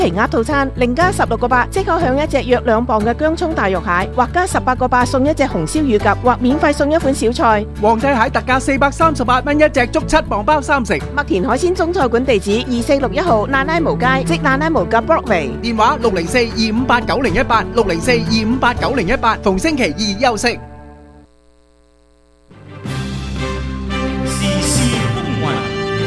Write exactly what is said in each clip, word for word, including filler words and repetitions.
皮鴨套餐另加十六個八，即可享一隻約兩磅嘅薑葱大肉蟹，或加十八個八送一隻紅燒乳鴿，或免費送一款小菜。 皇帝蟹特價四百三十八蚊一隻，足七磅包三成。 麥田海鮮中菜館地址二四六一號那拉無街，即那拉無嘅 Broadway。 電話六零四二五八九零一八，六零四二五八九零一八，逢星期二休息。 時事風雲，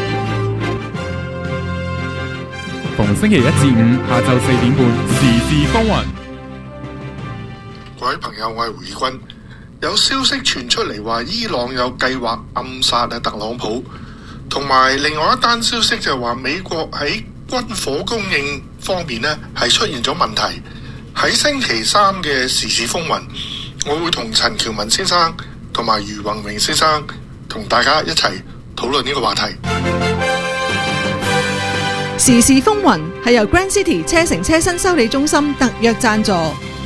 逢星期一至五下晝四點半，時事風雲。 各位朋友，我係胡義軍。有消息傳出嚟話，伊朗有計劃暗殺啊特朗普，同埋另外一單消息就係話美國喺軍火供應方面呢係出現咗問題。喺星期三嘅時事風雲，我會同陳喬文先生同埋余宏榮先生同大家一齊討論呢個話題。 時事風雲係由 Grand City 車城車身修理中心特約贊助。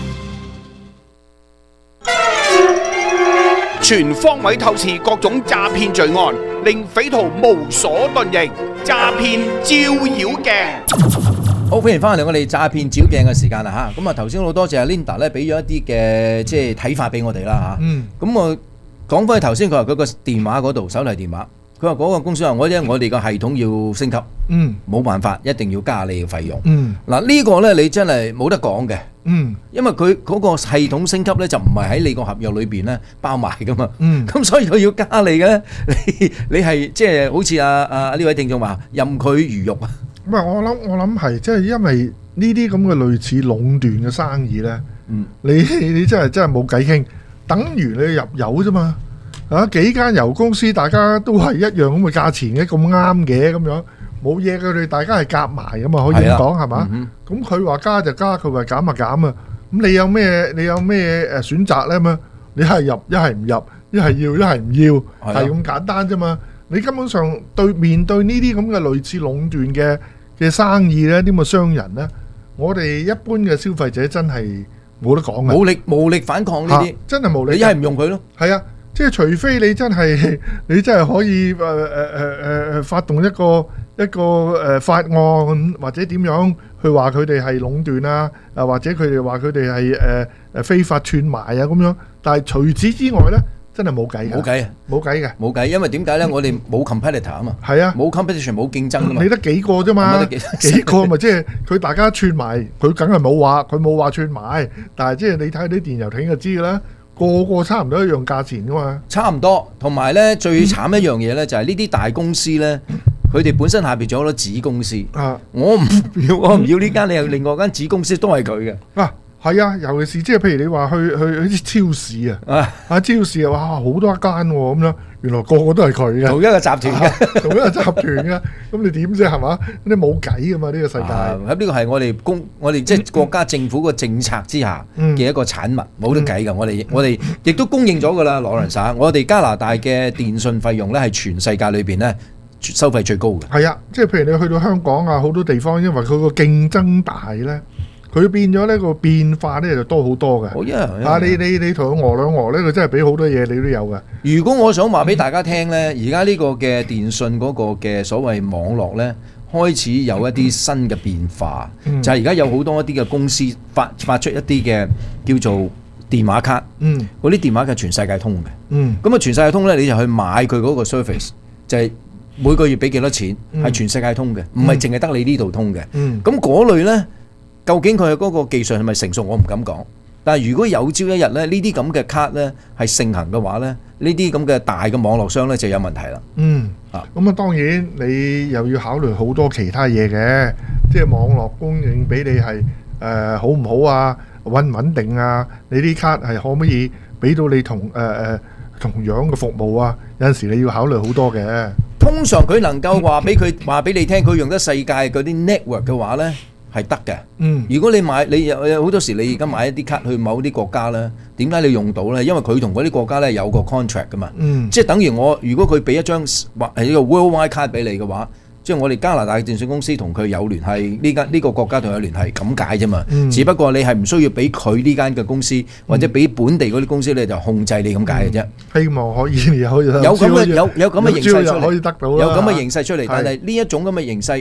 全方位透視各種詐騙罪案，令匪徒無所遁形。詐騙照妖鏡， 好歡迎翻嚟我哋詐騙照鏡嘅時間啦嚇。咁啊頭先好多謝阿 Linda 咧俾咗一啲嘅即係睇法俾我哋啦嚇。嗯。咁我講翻去頭先，佢話佢個電話嗰度手提電話，佢話嗰個公司話我因為我哋個系統要升級，嗯，冇辦法，一定要加你嘅費用。嗯。嗱呢個咧你真係冇得講嘅。嗯，因為佢嗰個系統升級咧就唔係喺你個合約裏邊咧包埋噶嘛，嗯，咁所以佢要加你嘅，你你係即係好似阿阿呢位聽眾話任佢魚肉啊。 唔係我諗我諗係即係因為呢啲咁嘅類似壟斷嘅生意咧，嗯，你你真係真係冇計傾，等於你入油啫嘛，啊幾間油公司大家都係一樣咁嘅價錢嘅，咁啱嘅咁樣。冇嘢，佢哋大家係夾埋噶嘛，可以咁講係嘛？咁佢話加就加，佢話減就減啊。咁你有咩你有咩誒選擇咧嘛？你係入一係唔入，一係要一係唔要，係咁簡單啫嘛。你根本上對面對呢啲咁嘅類似壟斷嘅嘅生意咧，啲咁嘅商人咧，我哋一般嘅消費者真係冇得講嘅， 無力無力反抗呢啲， 真係無力。 你一係唔用佢咯， 係啊，即係除非你真係你真係可以誒誒誒誒發動一個。一個誒法案或者點樣去話佢哋係壟斷啊，啊或者佢哋話佢哋係誒誒非法串賣啊咁樣，但係除此之外咧，真係冇計嘅， 冇計啊， 冇計嘅， 冇計，因為點解咧？我哋冇 competitor 啊嘛，係啊，冇 competition 冇競爭啊嘛， 你得幾個啫嘛，幾個咪即係佢大家串賣，佢梗係冇話，佢冇話串賣，但係即係你睇啲電油艇就知㗎啦，個個差唔多一樣價錢㗎嘛， 差唔多，同埋咧最慘一樣嘢咧就係呢啲大公司咧。佢哋本身下邊仲有好多子公司，啊、我唔要，我唔要呢間，你有另外間子公司都係佢嘅。 啊，係啊，尤其是即係譬如你話去去去啲超市啊，啊，啊超市啊，哇，好多一間喎咁樣，原來個個都係佢嘅， 同一個集團嘅、啊， 同一個集團嘅，咁你點啫係嘛？你冇計噶嘛呢個世界。咁呢個係我哋公，我哋即係國家政府個政策之下嘅一個產物，冇、嗯、得計㗎。我哋我哋亦都公認咗㗎啦，羅倫莎，我哋加拿大嘅電信費用咧係全世界裏邊咧。收費最高嘅係啊，即係譬如你去到香港啊，好多地方因為佢個競爭大咧，佢變咗呢個變化咧就多好多嘅。 好呀， 啊你你你同佢鵝兩鵝咧，佢真係俾好多嘢你都有嘅。 如果我想話俾大家聽咧，而家呢個嘅電信嗰個嘅所謂網絡咧，開始有一啲新嘅變化，嗯、就係而家有好多一啲嘅公司發發出一啲嘅叫做電話卡，嗯，嗰啲電話卡全世界通嘅，嗯，咁啊全世界通咧，你就去買佢嗰個 service，就係每個月俾幾多錢，係、嗯、全世界通嘅，唔係淨係得你呢度通嘅。咁嗰類呢，究竟佢嗰個技術係咪成熟，我唔敢講。但係如果有朝一日咧，呢啲咁嘅卡呢係盛行嘅話呢，呢啲咁嘅大嘅網絡商呢就有問題啦。嗯，啊，咁啊當然你又要考慮好多其他嘢嘅，即係網絡供應俾你係誒、呃、好唔好啊，穩唔穩定啊？你啲卡係可唔可以俾到你同誒誒、呃、同樣嘅服務啊？有陣時你要考慮好多嘅。通常佢能夠話俾佢話俾你聽，佢用得世界嗰啲 network 嘅話呢係得嘅。嗯，如果你買你有好多時你而家買一啲卡去某啲國家呢，點解你用到呢？因為佢同嗰啲國家呢有個 contract 噶嘛。嗯，即係等於我如果佢俾一張或係呢個 worldwide card 俾你嘅話，即係我哋加拿大嘅電信公司同佢有聯繫，呢間呢個國家同佢有聯繫咁解啫嘛。嗯，只不過你係唔需要俾佢呢間嘅公司或者俾本地嗰啲公司咧就控制你咁解嘅啫。希望可以有有咁嘅有有咁嘅形勢出嚟，有咁嘅形勢出嚟，但係呢一種咁嘅形勢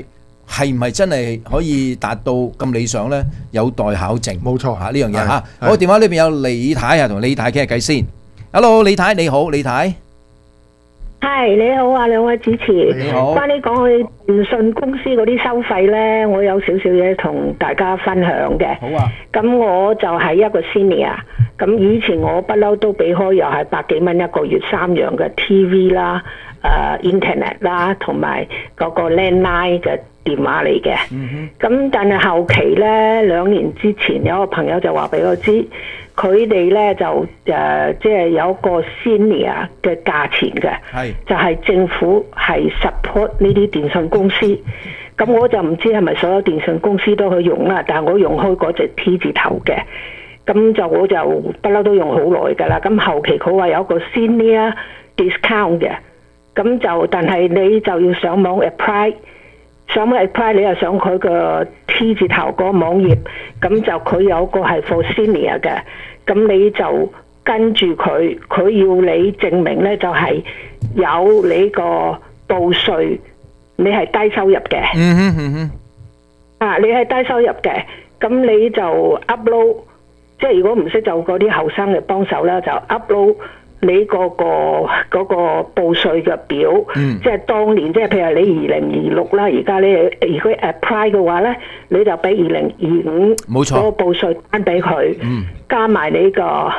係唔係真係可以達到咁理想咧？有待考證。 冇錯嚇呢樣嘢係嚇。 係我電話裏邊有李太啊，同李太傾下偈先。Hello，李太你好，李太。 係你好啊，兩位主持。 你好關於講去電信公司嗰啲收費呢，我有少少嘢同大家分享嘅。 好啊。 咁我就係一個 senior，咁以前我不嬲都俾開又係百幾蚊一個月三樣嘅 T V 啦、誒、呃、Internet 啦，同埋嗰個 landline 嘅電話嚟嘅。咁但係後期呢，兩年之前有個朋友就話俾我知。佢哋咧就誒、呃，即係有個 senior 嘅價錢嘅， 係就係政府係 support 呢啲電信公司。咁我就唔知係咪所有電信公司都去用啦，但係我用開嗰隻 T 字頭嘅，咁就我就不嬲都用好耐㗎啦。咁後期佢話有個 senior discount 嘅，咁就但係你就要上網 apply。上網 apply 你又上佢個 T 字頭個網頁，咁就佢有個係 for senior 嘅，咁你就跟住佢，佢要你證明咧就係有你個報稅，你係低收入嘅。 嗯哼嗯哼。 啊，你係低收入嘅，咁你就 upload， 即係如果唔識就嗰啲後生嘅幫手啦，就 upload。你嗰、嗰個嗰、嗰個報稅嘅表，嗯、即係當年，即係譬如你二零二六啦，而家你如果 apply 嘅話咧，你就俾二零二五冇錯嗰個報稅單俾佢， 嗯、 加埋你個誒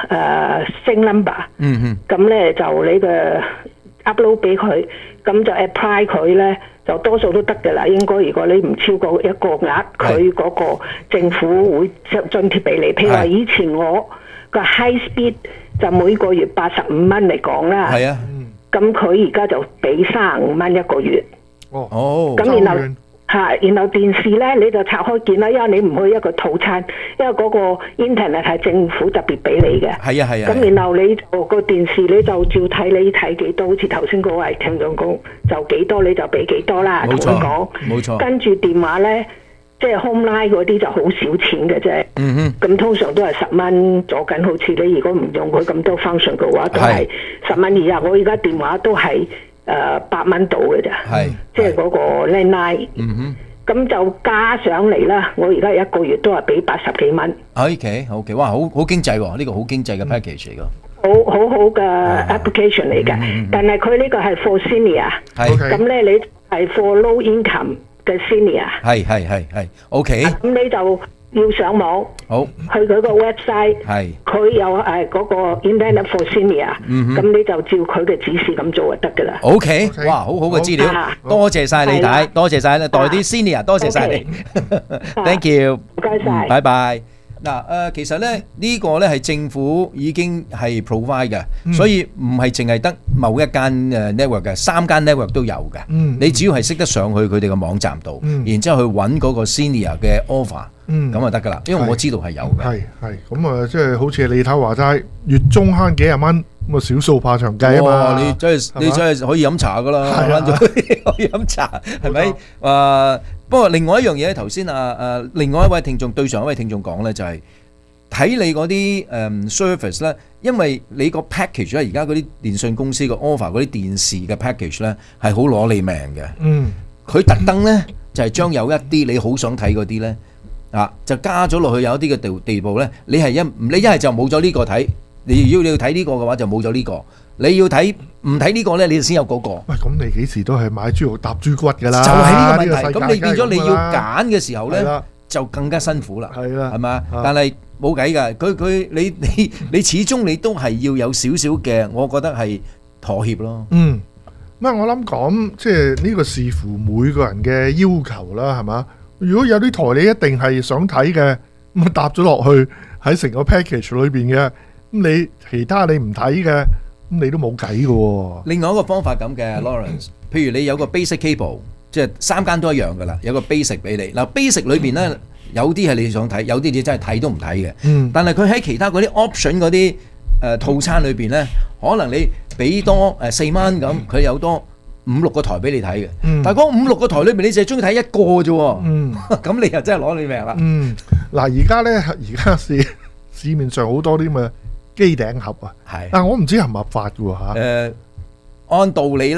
SIN number，咁咧就你嘅 upload 俾佢，咁就 apply 佢咧，就多數都得嘅啦。應該如果你唔超過一個額，佢嗰個政府會津貼俾你。譬如話以前我個 high speed。就每個月八十五蚊嚟講啦， 係啊， 咁佢而家就俾三十五蚊一個月。 哦， 咁然後嚇，然後電視咧你就拆開見啦，因為你唔去一個套餐，因為嗰個 internet 係政府特別俾你嘅。 係啊係啊。 咁然後你就個電視你就照睇你睇幾多，好似頭先嗰位聽眾講，就幾多你就俾幾多啦，同佢講。 冇錯。 跟住電話咧。即係 home line 嗰啲就好少錢嘅啫，咁、嗯、通常都係十蚊左緊。好似你如果唔用佢咁多 function 嘅話，都係十蚊以下。我而家電話都係誒八蚊到嘅咋，即係嗰個 landline。咁就加上嚟啦，我而家一個月都係俾八十幾蚊。 OK OK， 哇，好好經濟喎，呢、這個好經濟嘅 package 嚟㗎。 好好好嘅 application 嚟㗎、嗯，但係佢呢個係 for senior，咁咧你係 for low income。嘅 senior 係係係係 OK， 咁你就要上網， 好去佢個 website， 係佢有誒嗰個 internet for senior，咁你就照佢嘅指示咁做就得㗎啦。 OK，哇，好好嘅資料，多謝晒李太，多謝晒代啲 senior，多謝晒你 ，thank you， 唔該晒， 拜拜。嗱誒，其實咧呢個咧係政府已經係 provide 嘅，所以唔係淨係得某一間誒 network 嘅，三間 network 都有嘅。你只要係識得上去佢哋嘅網站度，然之後去揾嗰個 senior 嘅 offer，咁就得㗎啦。因為我知道係有嘅。係係咁啊，即係好似李太話齋，月中慳幾廿蚊，咁啊小數怕長計啊嘛。你真係你真係可以飲茶㗎啦，慳咗可以飲茶，係咪？誒。不過另外一樣嘢，頭先啊誒，另外一位聽眾對上一位聽眾講咧，就係睇你嗰啲誒 service 咧，因為你個 package 咧，而家嗰啲電信公司個 offer 嗰啲電視嘅 package 咧係好攞你命嘅。嗯，佢特登咧就係將有一啲你好想睇嗰啲咧啊，就加咗落去有一啲嘅地地步咧，你係一你一係就冇咗呢個睇，你如果你要睇呢個嘅話就冇咗呢個。你要睇唔睇呢個咧，你先有嗰個。喂，咁你幾時都係買豬肉搭豬骨㗎啦？就係呢個問題。咁你變咗你要揀嘅時候咧，就更加辛苦啦。係啦，係嘛？但係冇計㗎，佢佢你你你始終你都係要有少少嘅，我覺得係妥協咯。嗯，咁啊，我諗講即係呢個視乎每個人嘅要求啦，係嘛？如果有啲台你一定係想睇嘅，咁啊搭咗落去喺成個 package 裏邊嘅，咁你其他你唔睇嘅。咁你都冇計嘅喎。另外一個方法咁嘅 Lawrence，譬如你有個 basic cable，即係三間都一樣嘅啦，有個 basic 俾你。嗱 basic 裏邊咧有啲係你想睇，有啲你真係睇都唔睇嘅。嗯。但係佢喺其他嗰啲 option 嗰啲誒套餐裏邊咧，可能你俾多誒四蚊咁，佢有多五六個台俾你睇嘅。嗯。但係嗰五六個台裏邊，你淨係中意睇一個啫喎。嗯。咁你又真係攞你命啦。嗯。嗱，而家咧，而家市市面上好多啲咁嘅機頂盒啊，但係我唔知合唔合法嘅喎嚇。誒，按道理咧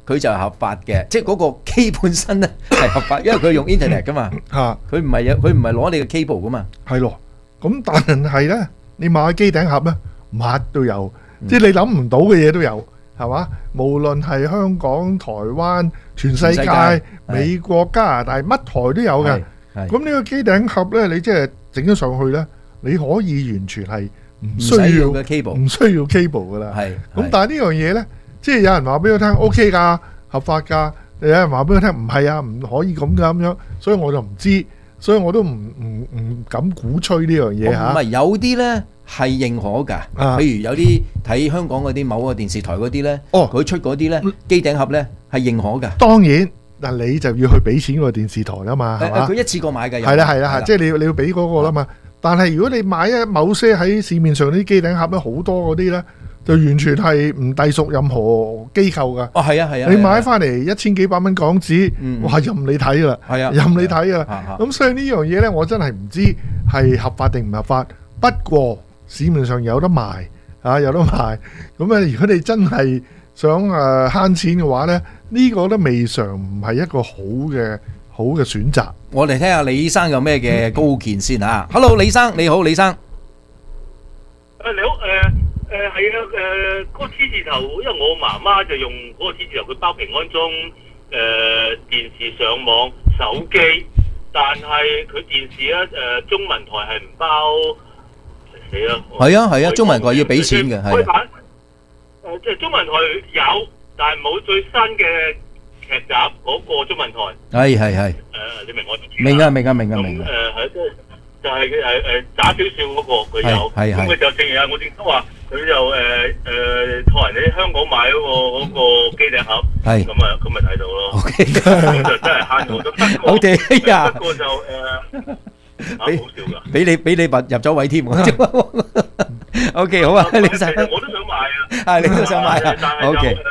佢就係合法嘅，即係嗰個機本身咧係合法，因為佢用 internet 噶嘛， 嚇佢唔係有佢唔係攞你嘅 cable 噶嘛， 係咯。咁但係咧，你買機頂盒咧，乜都有，即係你諗唔到嘅嘢都有，係嘛？無論係香港、台灣、全世界、美國、加拿大，乜台都有嘅。咁呢個機頂盒咧，你即係整咗上去咧，你可以完全係唔需要嘅 cable， 唔需要 cable 噶啦。 係。 咁但係呢樣嘢咧，即係有人話俾我聽 OK 㗎，合法㗎。有人話俾我聽唔係啊，唔可以咁㗎咁樣，所以我就唔知。所以我都唔唔唔敢鼓吹呢樣嘢嚇。 唔係有啲咧係認可㗎，譬如有啲睇香港嗰啲某個電視台嗰啲咧，佢出嗰啲咧機頂盒咧係認可㗎。 當然，嗱你就要去俾錢個電視台啦嘛，係嘛？ 佢一次過買㗎。 係啦係啦，即係你你要俾嗰個啦嘛。但係如果你買一某些喺市面上啲機頂盒咧，好多嗰啲咧，就完全係唔隸屬任何機構㗎。 哦，係啊係啊。 你買翻嚟一千幾百蚊港紙，哇任你睇㗎啦， 係啊， 任你睇㗎啦。咁所以呢樣嘢咧，我真係唔知係合法定唔合法。不過市面上有得賣，啊有得賣。咁啊，如果你真係想誒慳錢嘅話咧，呢個都未嘗唔係一個好嘅好嘅選擇。 我哋聽下李生有咩嘅高見先嚇。Hello， 李生你好，李生。 誒你好誒。誒係啊，誒嗰個 T 字頭，因為我媽媽就用嗰個 T 字頭，佢包平安鐘、誒電視上網、手機，但係佢電視咧誒中文台係唔包，死啦！ 係啊係啊，中文台要俾錢嘅，係。 誒即係中文台有，但係冇最新嘅劇集嗰個中文台。係係係。誒你明我？ 明啊明啊明啊明啊！ 誒係即係就係誒誒打小笑嗰個佢有，咁佢就正如啊我正都話。佢就誒誒託人喺香港買嗰個嗰個機頂盒，咁啊咁咪睇到咯。咁就真係慳咗咗。 好嘅呀， 不過就誒，好笑㗎。俾你俾你入入咗位添。O K 好啊，李生。 我都想買啊。 係你都想買啊。O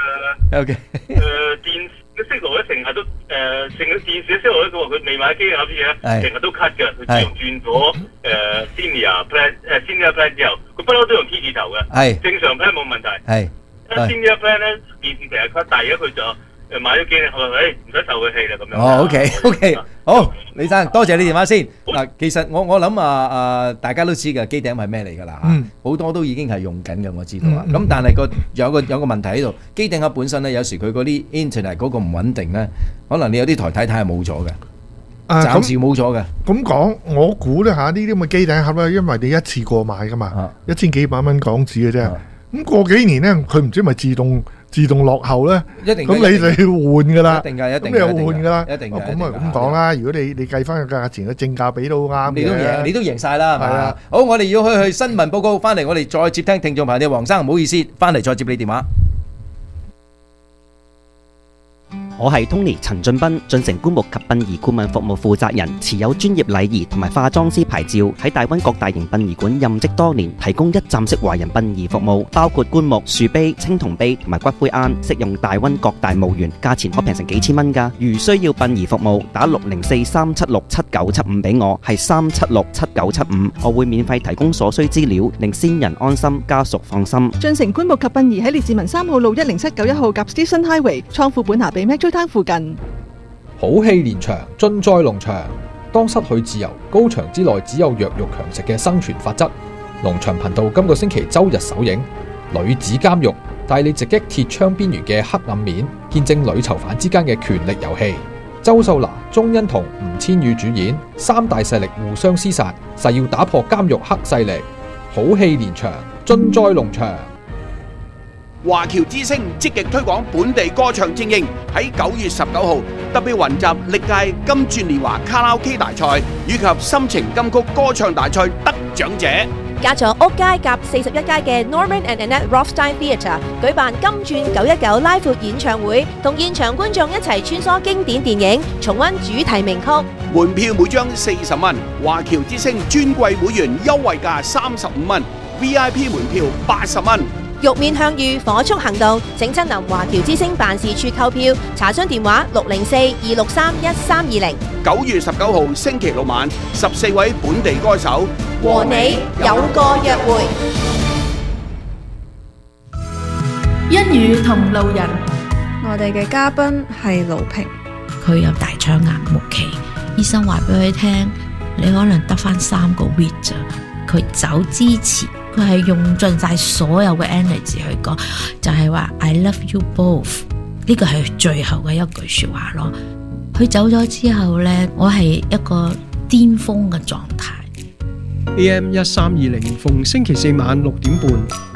K。O K。 誒電嘅色路咧，成日都誒成個電視嘅色路咧，佢話佢未買機頂盒啲嘢，成日都 cut 嘅。佢自從轉咗誒 Senior Plan 誒 Senior Plan 之後。佢不嬲都用 T 字頭嘅，正常 plan 冇問題。係，先呢一 plan 咧電視成日 cut，但係而家佢就誒買咗機咧，我話誒唔使受佢氣啦咁樣。 哦 ，OK OK，好，李生多謝你電話先。嗱，其實我我諗啊啊，大家都知嘅機頂係咩嚟㗎啦嚇，好多都已經係用緊嘅，我知道啊。咁但係個有個有個問題喺度，機頂盒本身咧，有時佢嗰啲 internet 嗰個唔穩定咧，可能你有啲台睇睇係冇咗嘅。暫時冇咗嘅。 咁講，我估咧嚇呢啲咁嘅機頂盒咧，因為你一次過買噶嘛，一千幾百蚊港紙嘅啫。咁過幾年咧，佢唔知咪自動自動落後咧？ 一定。 咁你就要換噶啦。 一定㗎，一定。 咁你又換噶啦。 一定嘅。 咁啊咁講啦，如果你你計翻個價錢嘅正價比都啱嘅。 你都贏，你都贏曬啦，係咪啊？ 好，我哋要去去新聞報告，翻嚟我哋再接聽聽眾朋友。黃生唔好意思，翻嚟再接你電話。 我係 Tony 陳俊斌，進城棺木及殯儀顧問服務負責人，持有專業禮儀同埋化妝師牌照，喺大灣各大型殯儀館任職多年，提供一站式華人殯儀服務，包括棺木、樹碑、青銅碑同埋骨灰龕，適用大灣各大墓園，價錢可平成幾千蚊㗎。如需要殯儀服務，打六零四三七六七九七五俾我，係三七六七九七五，我會免費提供所需資料，令先人安心，家屬放心。 進城棺木及殯儀喺列治文三號路一零七九一號及 Station Highway 倉庫本下比 Metro Town 附近。 好戲連場，盡在農場。當失去自由，高牆之內只有弱肉強食嘅生存法則。農場頻道今個星期周日首映《女子監獄》，帶你直擊鐵窗邊緣嘅黑暗面，見證女囚犯之間嘅權力遊戲。周秀娜、鐘欣桐、吳千語主演，三大勢力互相廝殺，誓要打破監獄黑勢力。好戲連場，盡在農場。 華僑之聲積極推廣本地歌唱精英，喺九月十九號特別雲集歷屆金鑽年華卡拉 OK 大賽以及心情金曲歌唱大賽得獎者。 加咗屋街夾四十一街嘅 Norman and Annette Rothstein Theatre 舉辦金鑽九一九拉闊演唱會，同現場觀眾一齊穿梭經典電影，重溫主題名曲。 門票每張四十蚊，華僑之聲尊貴會員優惠價三十五蚊 ，V I P 門票八十蚊。 玉面向隅，火速行動，請親臨華僑之聲辦事處購票，查詢電話六零四二六三一三二零。 九月十九號星期六晚，十四位本地歌手和你有個約會。 一語同路人， 我哋嘅嘉賓係盧平， 佢有大腸癌末期，醫生話俾佢聽，你可能得返三個 week 咋。佢走之前，佢係用盡晒所有嘅 energy 去講，就係話 I love you both， 呢個係最後嘅一句說話咯。佢走咗之後呢，我係一個巔峰嘅狀態。 A M 一三二零，逢星期四晚六點半。